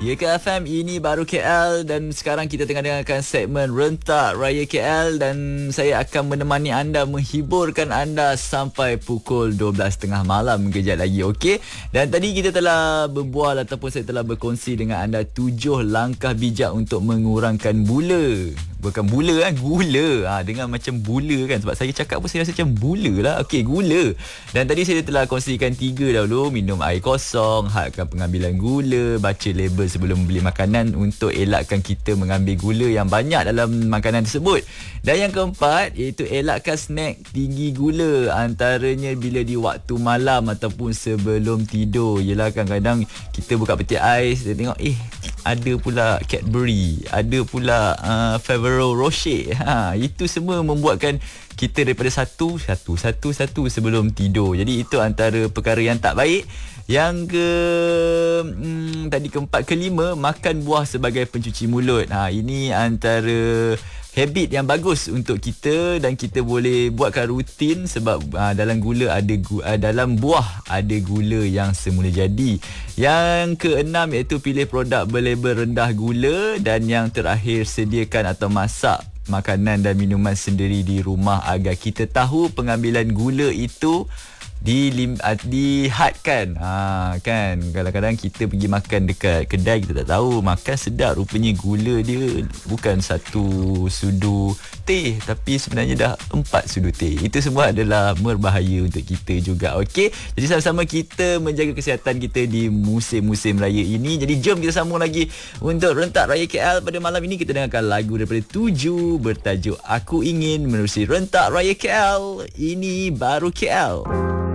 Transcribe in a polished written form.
Ya ke FM, ini baru KL dan sekarang kita tengah dengarkan segmen Rentak Raya KL dan saya akan menemani anda, menghiburkan anda sampai pukul 12.30 malam kejap lagi, okey? Dan tadi kita telah berbual ataupun saya telah berkongsi dengan anda 7 langkah bijak untuk mengurangkan bula. Bukan bula kan, gula. Dengar macam bula kan, sebab saya cakap pun saya rasa macam bula lah. Okey, gula. Dan tadi saya telah kongsikan 3 dahulu: minum air kosong, hadkan pengambilan gula, baca label sebelum membeli makanan untuk elakkan kita mengambil gula yang banyak dalam makanan tersebut. Dan yang keempat, iaitu elakkan snack tinggi gula, antaranya bila di waktu malam ataupun sebelum tidur. Yelah, kadang-kadang kita buka peti ais, kita tengok ada pula Cadbury, ada pula Ferrero Rocher. Itu semua membuatkan kita daripada satu sebelum tidur. Jadi itu antara perkara yang tak baik. Yang keempat, kelima, makan buah sebagai pencuci mulut. Ini antara habit yang bagus untuk kita dan kita boleh buatkan rutin sebab dalam dalam buah ada gula yang semula jadi. Yang keenam iaitu pilih produk berlabel rendah gula, dan yang terakhir, sediakan atau masak makanan dan minuman sendiri di rumah agar kita tahu pengambilan gula itu dihadkan. Kan kadang-kadang kita pergi makan dekat kedai, kita tak tahu makan sedap, rupanya gula dia bukan 1 sudu teh tapi sebenarnya dah 4 sudu teh. Itu semua adalah berbahaya untuk kita juga. Okey, jadi sama-sama kita menjaga kesihatan kita di musim-musim raya ini. Jadi jom kita sambung lagi untuk Rentak Raya KL pada malam ini. Kita dengarkan lagu daripada Tuju bertajuk Aku Ingin menerusi Rentak Raya KL. Ini baru KL.